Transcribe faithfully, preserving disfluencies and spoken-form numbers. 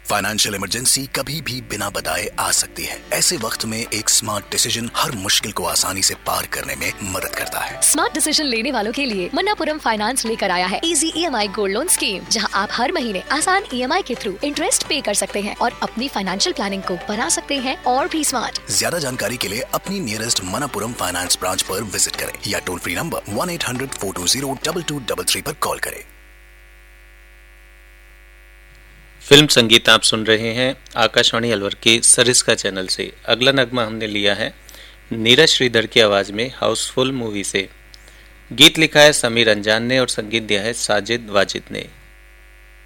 Financial emergency कभी भी बिना बताए आ सकती है। ऐसे वक्त में एक स्मार्ट डिसीजन हर मुश्किल को आसानी से पार करने में मदद करता है। स्मार्ट डिसीजन लेने वालों के लिए मन्नापुरम फाइनेंस लेकर आया है इजी ई एम आई गोल्ड लोन स्कीम, जहां आप हर महीने आसान ई एम आई के थ्रू इंटरेस्ट पे कर सकते हैं और अपनी फाइनेंशियल प्लानिंग को बना सकते हैं और भी स्मार्ट। ज्यादा जानकारी के लिए अपनी नियरेस्ट मन्नापुरम फाइनेंस ब्रांच पर विजिट करें या toll free number one eight hundred four to zero double two double three पर कॉल करें। फिल्म संगीत आप सुन रहे हैं आकाशवाणी अलवर के सरिस्का चैनल से। अगला नगमा हमने लिया है नीरज श्रीधर की आवाज में हाउसफुल मूवी से। गीत लिखा है समीर अंजान ने और संगीत दिया है साजिद वाजिद ने।